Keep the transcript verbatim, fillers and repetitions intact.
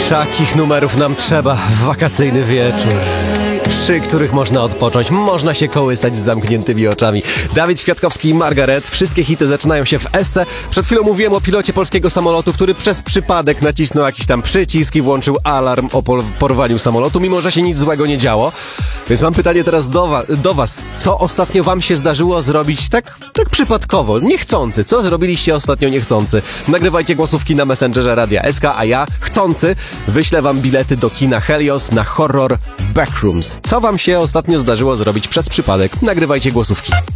Takich numerów nam trzeba w wakacyjny wieczór, przy których można odpocząć, można się kołysać z zamkniętymi oczami. Dawid Kwiatkowski i Margaret. Wszystkie hity zaczynają się w Esse. Przed chwilą mówiłem o pilocie polskiego samolotu, który przez przypadek nacisnął jakiś tam przycisk i włączył alarm o porwaniu samolotu, mimo że się nic złego nie działo. Więc mam pytanie teraz do, wa- do was. Co ostatnio wam się zdarzyło zrobić tak, tak przypadkowo, niechcący? Co zrobiliście ostatnio niechcący? Nagrywajcie głosówki na Messengerze Radia S K, a ja, chcący, wyślę wam bilety do kina Helios na horror Backrooms. Co wam się ostatnio zdarzyło zrobić przez przypadek? Nagrywajcie głosówki.